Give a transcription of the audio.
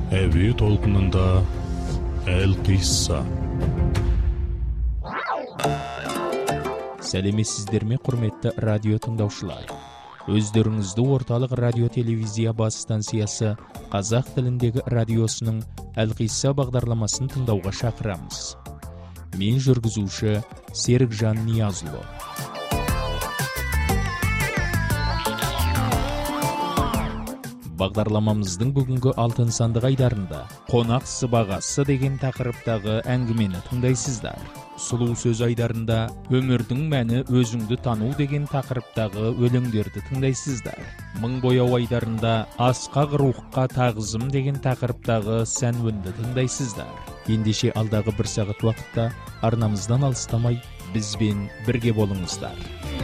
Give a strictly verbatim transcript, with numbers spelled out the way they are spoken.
Әуе толқынында Әл-Қисса. Сәлеметсіздер ме, құрметті радио тыңдаушылар? Өздеріңізді орталық радио телевизия бас станциясы қазақ тіліндегі радиосының Әл-Қисса бағдарламасын тыңдауға шақырамыз. Мен жүргізуші Серікжан Ниязұлы. Бағдарламамыздың бүгінгі алтын сандық айдарында қонақ сыбағасы деген тақырыптағы әңгімені тыңдайсыздар. Сұлу сөз айдарында өмірдің мәні өзіңді тану деген тақырыптағы өлеңдерді тыңдайсыздар. Мың бояу айдарында асқақ рухқа тағзым деген тақырыптағы сән үнді тыңдайсыздар. Ендеше алдағы бір сағат уақытта арнамыздан алыстамай бізбен бірге болыңыздар.